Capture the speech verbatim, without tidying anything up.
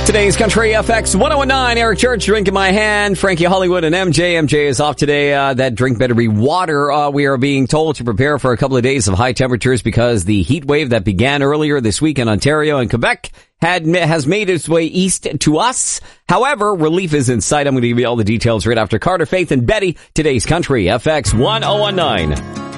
Today's Country F X one oh nine, Eric Church, drink in my hand, Frankie Hollywood and M J. M J is off today. Uh, that drink better be water. Uh, we are being told to prepare for a couple of days of high temperatures because the heat wave that began earlier this week in Ontario and Quebec had has made its way east to us. However, relief is in sight. I'm going to give you all the details right after Carter, Faith, and Betty. Today's Country F X one oh nine.